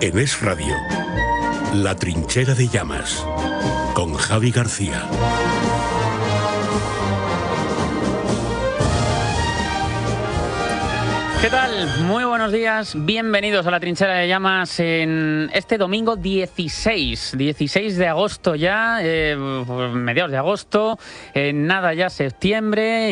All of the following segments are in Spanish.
En Es Radio, La Trinchera de Llamas, con Javi García. ¿Qué tal? Muy buenos días, bienvenidos a La Trinchera de Llamas en este domingo 16 de agosto ya, mediados de agosto, nada ya septiembre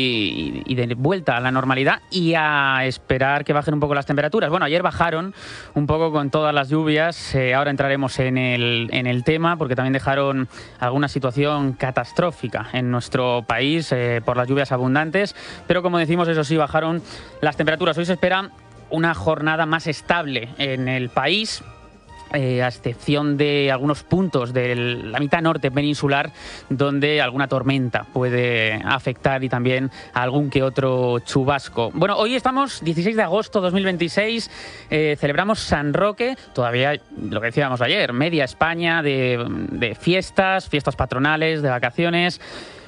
y de vuelta a la normalidad y a esperar que bajen un poco las temperaturas. Bueno, ayer bajaron un poco con todas las lluvias, ahora entraremos en el tema porque también dejaron alguna situación catastrófica en nuestro país por las lluvias abundantes, pero como decimos, eso sí, bajaron las temperaturas. Hoy se espera una jornada más estable en el país, a excepción de algunos puntos de la mitad norte peninsular donde alguna tormenta puede afectar y también algún que otro chubasco. Bueno, hoy estamos 16 de agosto de 2026, celebramos San Roque, todavía lo que decíamos ayer, media España de fiestas patronales, de vacaciones,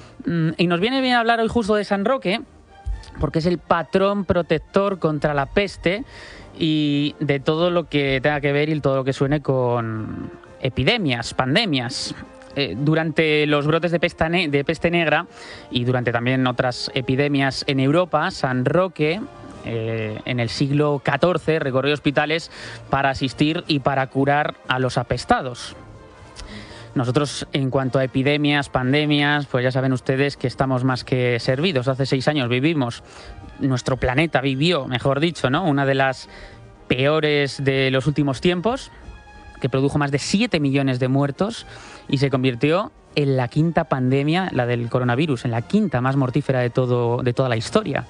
y nos viene bien hablar hoy justo de San Roque, porque es el patrón protector contra la peste y de todo lo que tenga que ver y todo lo que suene con epidemias, pandemias. Durante los brotes de peste negra y durante también otras epidemias en Europa, San Roque en el siglo XIV recorrió hospitales para asistir y para curar a los apestados. Nosotros, en cuanto a epidemias, pandemias, pues ya saben ustedes que estamos más que servidos. Hace 6 años nuestro planeta vivió, mejor dicho, ¿no?, una de las peores de los últimos tiempos, que produjo más de 7 millones de muertos y se convirtió en la quinta pandemia, la del coronavirus, en la quinta más mortífera de toda la historia.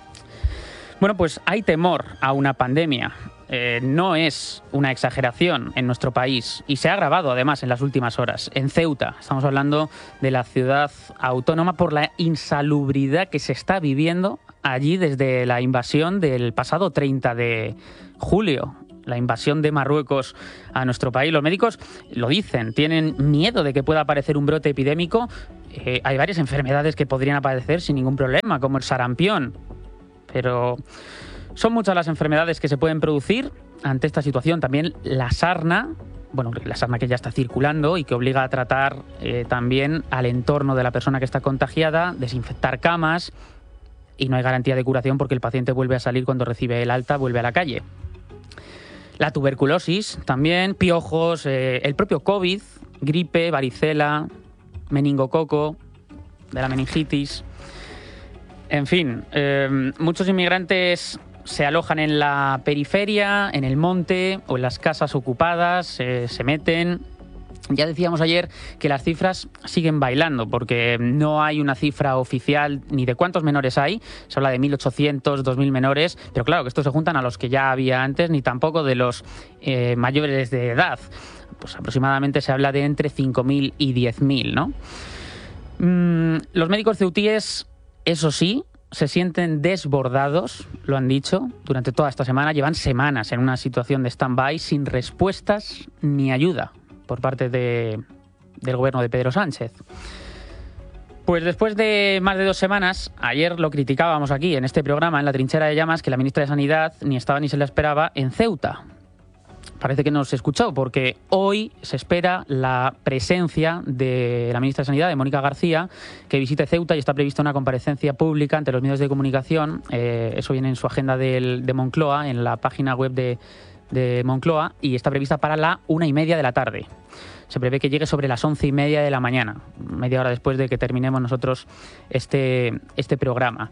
Bueno, pues hay temor a una pandemia. No es una exageración en nuestro país y se ha agravado además en las últimas horas. En Ceuta, estamos hablando de la ciudad autónoma, por la insalubridad que se está viviendo allí desde la invasión del pasado 30 de julio. La invasión de Marruecos a nuestro país. Los médicos lo dicen, tienen miedo de que pueda aparecer un brote epidémico. Hay varias enfermedades que podrían aparecer sin ningún problema, como el sarampión. Pero son muchas las enfermedades que se pueden producir ante esta situación. También la sarna que ya está circulando y que obliga a tratar también al entorno de la persona que está contagiada, desinfectar camas, y no hay garantía de curación porque el paciente vuelve a salir cuando recibe el alta, vuelve a la calle. La tuberculosis también, piojos, el propio COVID, gripe, varicela, meningococo, de la meningitis. En fin, muchos inmigrantes se alojan en la periferia, en el monte o en las casas ocupadas, se meten. Ya decíamos ayer que las cifras siguen bailando porque no hay una cifra oficial ni de cuántos menores hay. Se habla de 1.800, 2.000 menores, pero claro que estos se juntan a los que ya había antes, ni tampoco de los mayores de edad. Pues aproximadamente se habla de entre 5.000 y 10.000, ¿no? Los médicos ceutíes, eso sí, se sienten desbordados, lo han dicho, durante toda esta semana. Llevan semanas en una situación de stand-by sin respuestas ni ayuda por parte del gobierno de Pedro Sánchez. Pues después de más de 2 semanas, ayer lo criticábamos aquí en este programa, en La Trinchera de Llamas, que la ministra de Sanidad ni estaba ni se la esperaba en Ceuta. Parece que no se escuchó, porque hoy se espera la presencia de la ministra de Sanidad, de Mónica García, que visite Ceuta y está prevista una comparecencia pública ante los medios de comunicación. Eso viene en su agenda de Moncloa, en la página web de Moncloa, y está prevista para la 1:30 de la tarde. Se prevé que llegue sobre las 11:30 de la mañana, media hora después de que terminemos nosotros este programa.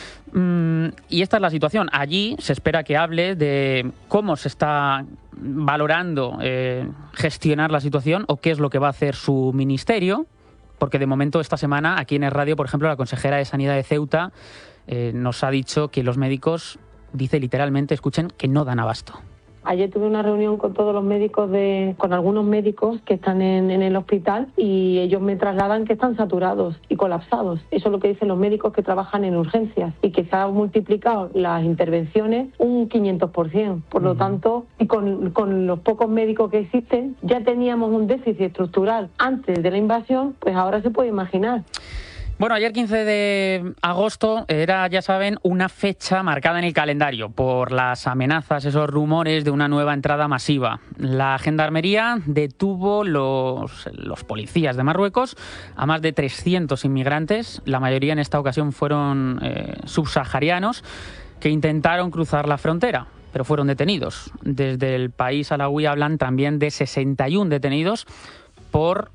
Y esta es la situación. Allí se espera que hable de cómo se está valorando gestionar la situación o qué es lo que va a hacer su ministerio, porque de momento esta semana aquí en Es Radio, por ejemplo, la consejera de Sanidad de Ceuta nos ha dicho que los médicos, dice literalmente, escuchen, que no dan abasto. Ayer tuve una reunión con todos los médicos, con algunos médicos que están en el hospital, y ellos me trasladan que están saturados y colapsados. Eso es lo que dicen los médicos que trabajan en urgencias, y que se han multiplicado las intervenciones un 500%. Por lo tanto, y con los pocos médicos que existen, ya teníamos un déficit estructural antes de la invasión, pues ahora se puede imaginar. Bueno, ayer 15 de agosto era, ya saben, una fecha marcada en el calendario por las amenazas, esos rumores de una nueva entrada masiva. La Gendarmería detuvo los policías de Marruecos a más de 300 inmigrantes. La mayoría en esta ocasión fueron subsaharianos que intentaron cruzar la frontera, pero fueron detenidos. Desde el país alauí hablan también de 61 detenidos por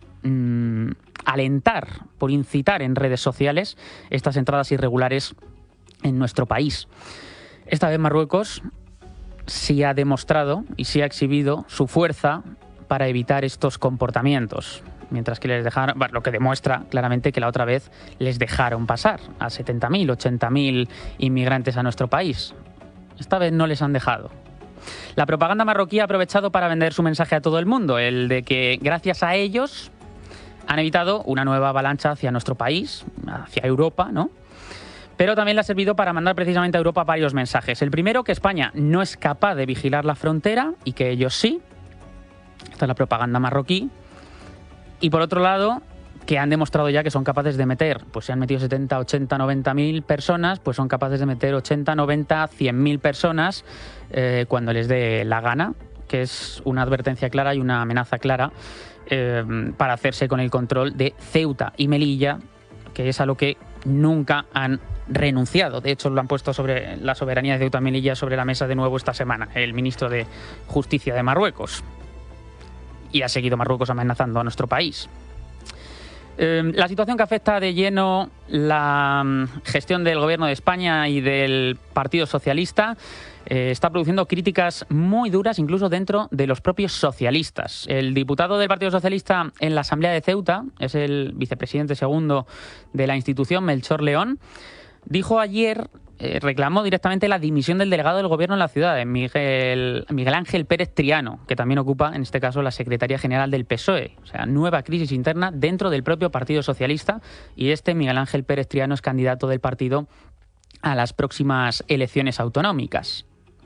alentar, por incitar en redes sociales estas entradas irregulares en nuestro país. Esta vez Marruecos sí ha demostrado y sí ha exhibido su fuerza para evitar estos comportamientos, mientras que les dejaron, bueno, lo que demuestra claramente que la otra vez les dejaron pasar a 70.000, 80.000 inmigrantes a nuestro país. Esta vez no les han dejado. La propaganda marroquí ha aprovechado para vender su mensaje a todo el mundo, el de que gracias a ellos han evitado una nueva avalancha hacia nuestro país, hacia Europa, ¿no? Pero también le ha servido para mandar precisamente a Europa varios mensajes. El primero, que España no es capaz de vigilar la frontera y que ellos sí. Esta es la propaganda marroquí. Y por otro lado, que han demostrado ya que son capaces de meter, pues si han metido 70, 80, 90.000 personas, pues son capaces de meter 80, 90, 100.000 personas cuando les dé la gana, que es una advertencia clara y una amenaza clara para hacerse con el control de Ceuta y Melilla, que es a lo que nunca han renunciado. De hecho, lo han puesto sobre la soberanía de Ceuta y Melilla sobre la mesa de nuevo esta semana, el ministro de Justicia de Marruecos. Y ha seguido Marruecos amenazando a nuestro país. La situación que afecta de lleno la gestión del Gobierno de España y del Partido Socialista está produciendo críticas muy duras incluso dentro de los propios socialistas. El diputado del Partido Socialista en la Asamblea de Ceuta, es el vicepresidente segundo de la institución, Melchor León, dijo ayer, reclamó directamente la dimisión del delegado del Gobierno en la ciudad, Miguel Ángel Pérez Triano, que también ocupa, en este caso, la Secretaría General del PSOE. O sea, nueva crisis interna dentro del propio Partido Socialista, y Miguel Ángel Pérez Triano es candidato del partido a las próximas elecciones autonómicas.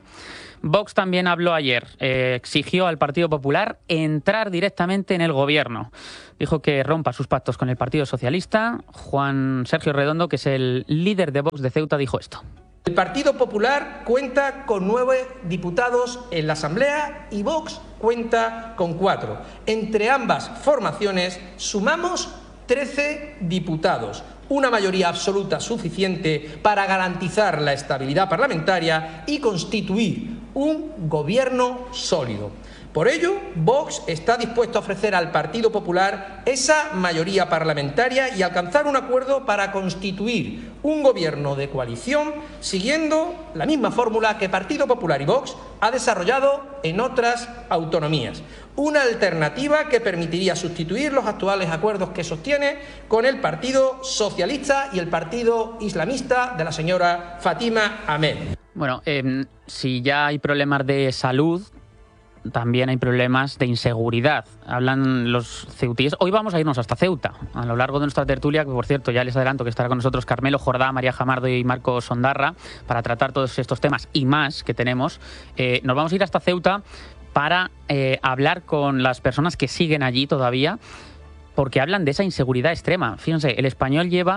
Vox también habló ayer, exigió al Partido Popular entrar directamente en el gobierno. Dijo que rompa sus pactos con el Partido Socialista. Juan Sergio Redondo, que es el líder de Vox de Ceuta, dijo esto. El Partido Popular cuenta con 9 diputados en la Asamblea y Vox cuenta con 4. Entre ambas formaciones sumamos 13 diputados. Una mayoría absoluta suficiente para garantizar la estabilidad parlamentaria y constituir un gobierno sólido. Por ello, Vox está dispuesto a ofrecer al Partido Popular esa mayoría parlamentaria y alcanzar un acuerdo para constituir un gobierno de coalición siguiendo la misma fórmula que Partido Popular y Vox ha desarrollado en otras autonomías. Una alternativa que permitiría sustituir los actuales acuerdos que sostiene con el Partido Socialista y el Partido Islamista de la señora Fátima Ahmed. Bueno, si ya hay problemas de salud, también hay problemas de inseguridad. Hablan los ceutíes. Hoy vamos a irnos hasta Ceuta, a lo largo de nuestra tertulia, que por cierto ya les adelanto que estará con nosotros Carmelo Jordá, María Jamardo y Marcos Ondarra, para tratar todos estos temas y más que tenemos. Nos vamos a ir hasta Ceuta para hablar con las personas que siguen allí todavía, porque hablan de esa inseguridad extrema. Fíjense, el Español lleva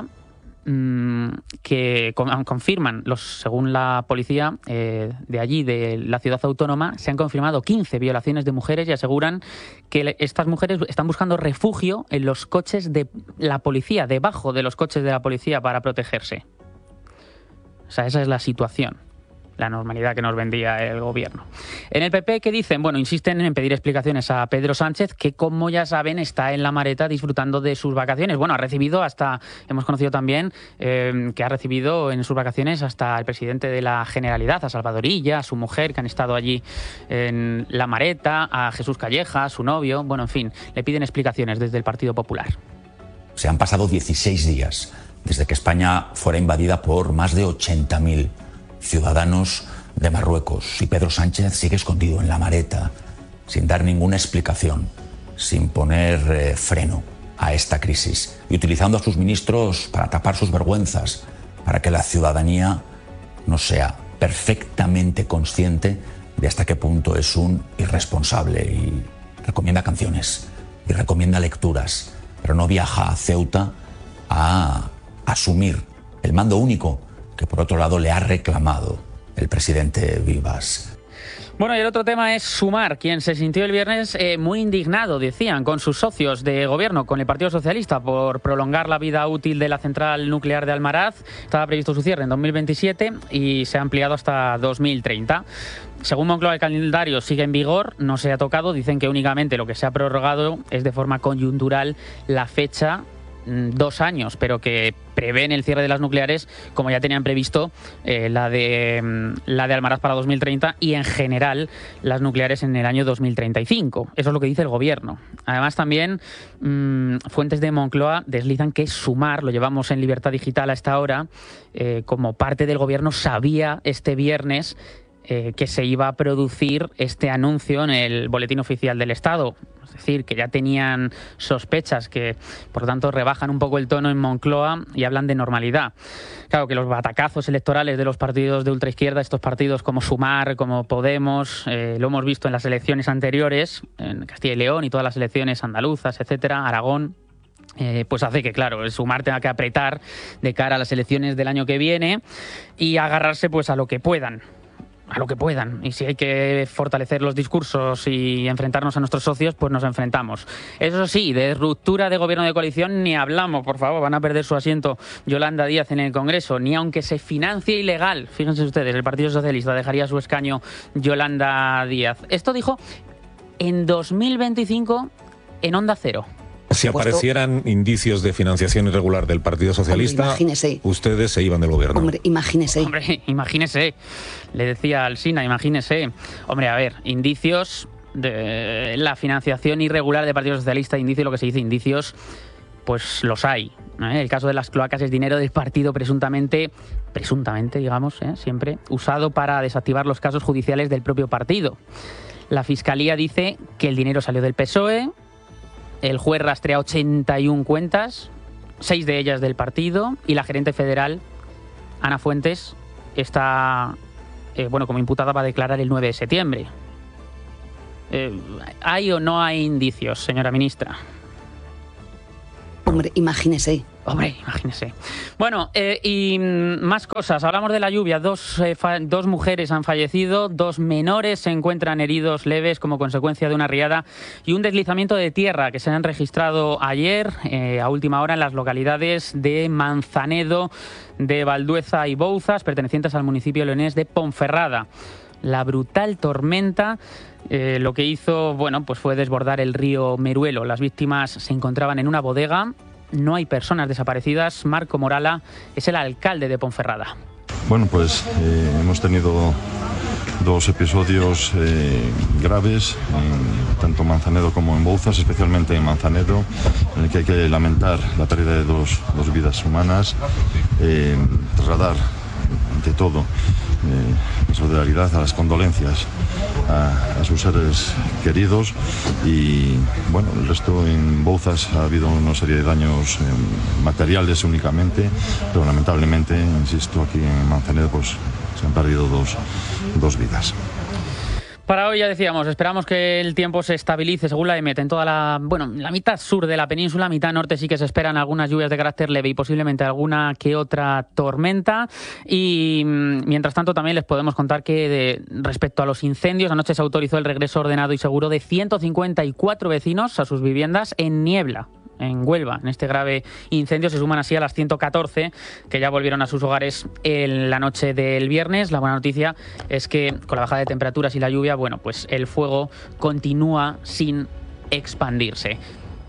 que confirman, según la policía de allí, de la ciudad autónoma, se han confirmado 15 violaciones de mujeres y aseguran que estas mujeres están buscando refugio en los coches de la policía, debajo de los coches de la policía para protegerse. O sea, esa es la situación. La normalidad que nos vendía el gobierno. En el PP, ¿qué dicen? Bueno, insisten en pedir explicaciones a Pedro Sánchez, que como ya saben está en La Mareta disfrutando de sus vacaciones. Bueno, hemos conocido también que ha recibido en sus vacaciones hasta el presidente de la Generalidad, a Salvador Illa, a su mujer, que han estado allí en La Mareta, a Jesús Calleja, a su novio. Bueno, en fin, le piden explicaciones desde el Partido Popular. Se han pasado 16 días desde que España fuera invadida por más de 80.000 ciudadanos de Marruecos, y Pedro Sánchez sigue escondido en La Mareta, sin dar ninguna explicación, sin poner freno a esta crisis y utilizando a sus ministros para tapar sus vergüenzas, para que la ciudadanía no sea perfectamente consciente de hasta qué punto es un irresponsable. Y recomienda canciones y recomienda lecturas, pero no viaja a Ceuta a asumir el mando único que por otro lado le ha reclamado el presidente Vivas. Bueno, y el otro tema es Sumar, quien se sintió el viernes muy indignado, decían, con sus socios de gobierno, con el Partido Socialista, por prolongar la vida útil de la central nuclear de Almaraz. Estaba previsto su cierre en 2027 y se ha ampliado hasta 2030. Según Moncloa, el calendario sigue en vigor, no se ha tocado. Dicen que únicamente lo que se ha prorrogado es de forma coyuntural la fecha, 2 años, pero que prevén el cierre de las nucleares, como ya tenían previsto la de Almaraz para 2030 y en general las nucleares en el año 2035. Eso es lo que dice el gobierno. Además, también fuentes de Moncloa deslizan que Sumar, lo llevamos en Libertad Digital a esta hora, como parte del gobierno sabía este viernes que se iba a producir este anuncio en el Boletín Oficial del Estado. Es decir, que ya tenían sospechas, que por lo tanto rebajan un poco el tono en Moncloa y hablan de normalidad. Claro que los batacazos electorales de los partidos de ultraizquierda, estos partidos como Sumar, como Podemos, lo hemos visto en las elecciones anteriores, en Castilla y León y todas las elecciones andaluzas, etcétera, Aragón. Pues hace que, claro, el Sumar tenga que apretar de cara a las elecciones del año que viene y agarrarse pues a lo que puedan. Y si hay que fortalecer los discursos y enfrentarnos a nuestros socios, pues nos enfrentamos. Eso sí, de ruptura de gobierno de coalición ni hablamos, por favor. Van a perder su asiento Yolanda Díaz en el Congreso, ni aunque se financie ilegal. Fíjense ustedes, el Partido Socialista dejaría su escaño Yolanda Díaz. Esto dijo en 2025 en Onda Cero. Si aparecieran indicios de financiación irregular del Partido Socialista, ustedes se iban del gobierno. Hombre, imagínese. Le decía Alsina, imagínese. Hombre, a ver, indicios de la financiación irregular del Partido Socialista, lo que se dice indicios, pues los hay. El caso de las cloacas es dinero del partido presuntamente, digamos, siempre, usado para desactivar los casos judiciales del propio partido. La Fiscalía dice que el dinero salió del PSOE. El juez rastrea 81 cuentas, 6 de ellas del partido, y la gerente federal, Ana Fuentes, está como imputada para declarar el 9 de septiembre. ¿Hay o no hay indicios, señora ministra? Hombre, imagínese. Bueno, y más cosas. Hablamos de la lluvia. Dos mujeres han fallecido, 2 menores se encuentran heridos leves como consecuencia de una riada y un deslizamiento de tierra que se han registrado ayer a última hora en las localidades de Manzanedo, de Valdueza y Bouzas, pertenecientes al municipio leonés de Ponferrada. La brutal tormenta lo que hizo, pues fue desbordar el río Meruelo. Las víctimas se encontraban en una bodega. No hay personas desaparecidas. Marco Morala es el alcalde de Ponferrada. Bueno, pues hemos tenido 2 episodios graves, tanto en Manzanedo como en Bouzas, especialmente en Manzanedo, en el que hay que lamentar la pérdida de dos vidas humanas, trasladar ante todo la solidaridad, a las condolencias a sus seres queridos y el resto en Bouzas ha habido una serie de daños materiales únicamente, pero lamentablemente, insisto, aquí en Manzanedo pues se han perdido dos vidas. Para hoy, ya decíamos, esperamos que el tiempo se estabilice según la EMET en toda la mitad sur de la península. Mitad norte sí que se esperan algunas lluvias de carácter leve y posiblemente alguna que otra tormenta. Y mientras tanto también les podemos contar que respecto a los incendios, anoche se autorizó el regreso ordenado y seguro de 154 vecinos a sus viviendas en Niebla, en Huelva. En este grave incendio se suman así a las 114 que ya volvieron a sus hogares en la noche del viernes. La buena noticia es que con la bajada de temperaturas y la lluvia, pues el fuego continúa sin expandirse.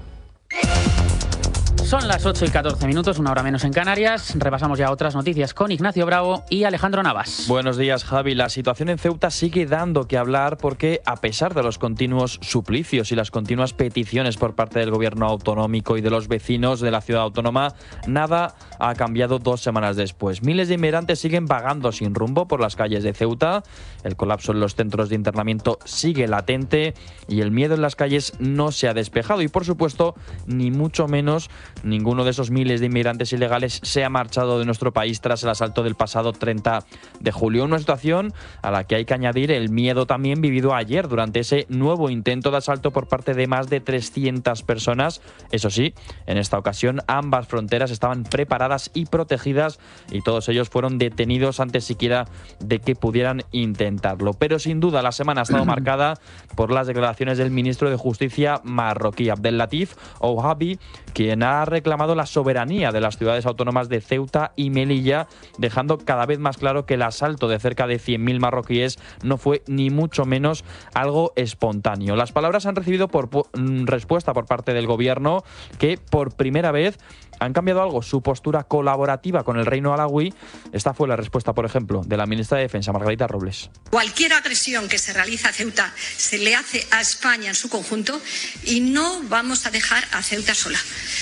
Son las 8:14, 1 hora menos en Canarias. Repasamos ya otras noticias con Ignacio Bravo y Alejandro Navas. Buenos días, Javi. La situación en Ceuta sigue dando que hablar porque, a pesar de los continuos suplicios y las continuas peticiones por parte del gobierno autonómico y de los vecinos de la ciudad autónoma, nada ha cambiado 2 semanas después. Miles de inmigrantes siguen vagando sin rumbo por las calles de Ceuta. El colapso en los centros de internamiento sigue latente y el miedo en las calles no se ha despejado. Y, por supuesto, ni mucho menos ninguno de esos miles de inmigrantes ilegales se ha marchado de nuestro país tras el asalto del pasado 30 de julio. Una situación a la que hay que añadir el miedo también vivido ayer durante ese nuevo intento de asalto por parte de más de 300 personas. Eso sí, en esta ocasión ambas fronteras estaban preparadas y protegidas y todos ellos fueron detenidos antes siquiera de que pudieran intentarlo. Pero sin duda la semana ha estado marcada por las declaraciones del ministro de Justicia marroquí, Abdellatif Ouahabi, quien ha reclamado la soberanía de las ciudades autónomas de Ceuta y Melilla, dejando cada vez más claro que el asalto de cerca de 100.000 marroquíes no fue ni mucho menos algo espontáneo. Las palabras han recibido respuesta por parte del gobierno, que por primera vez han cambiado algo su postura colaborativa con el reino alauí. Esta fue la respuesta, por ejemplo, de la ministra de Defensa, Margarita Robles. Cualquier agresión que se realiza a Ceuta se le hace a España en su conjunto y no vamos a dejar a Ceuta sola.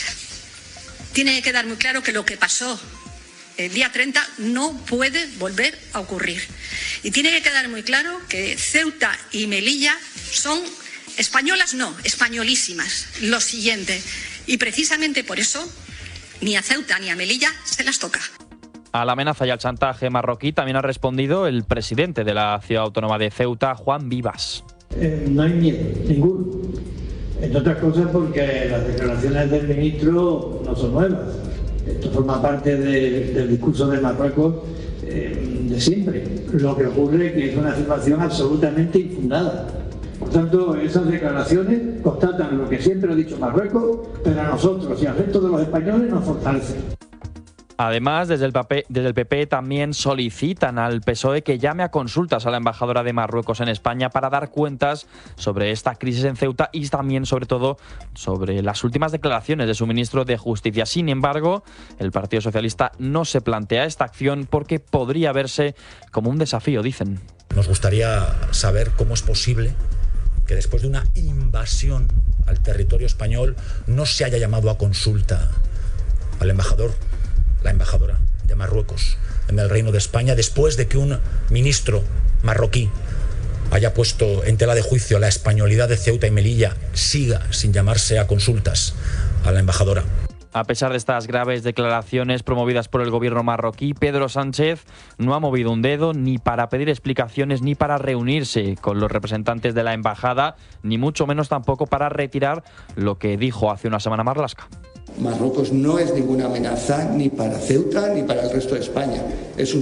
Tiene que quedar muy claro que lo que pasó el día 30 no puede volver a ocurrir. Y tiene que quedar muy claro que Ceuta y Melilla son españolas, no, españolísimas. Lo siguiente. Y precisamente por eso ni a Ceuta ni a Melilla se las toca. A la amenaza y al chantaje marroquí también ha respondido el presidente de la ciudad autónoma de Ceuta, Juan Vivas. No hay miedo, ninguno. Entre otras cosas porque las declaraciones del ministro no son nuevas. Esto forma parte del discurso de Marruecos de siempre. Lo que ocurre es que es una afirmación absolutamente infundada. Por tanto, esas declaraciones constatan lo que siempre ha dicho Marruecos, pero a nosotros y al resto de los españoles nos fortalecen. Además, desde el PP también solicitan al PSOE que llame a consultas a la embajadora de Marruecos en España para dar cuentas sobre esta crisis en Ceuta y también, sobre todo, sobre las últimas declaraciones de su ministro de Justicia. Sin embargo, el Partido Socialista no se plantea esta acción porque podría verse como un desafío, dicen. Nos gustaría saber cómo es posible que después de una invasión al territorio español no se haya llamado a consulta al embajador, la embajadora de Marruecos en el Reino de España, después de que un ministro marroquí haya puesto en tela de juicio la españolidad de Ceuta y Melilla, siga sin llamarse a consultas a la embajadora. A pesar de estas graves declaraciones promovidas por el gobierno marroquí, Pedro Sánchez no ha movido un dedo ni para pedir explicaciones ni para reunirse con los representantes de la embajada, ni mucho menos tampoco para retirar lo que dijo hace una semana Marlaska. Marruecos no es ninguna amenaza ni para Ceuta ni para el resto de España. Es un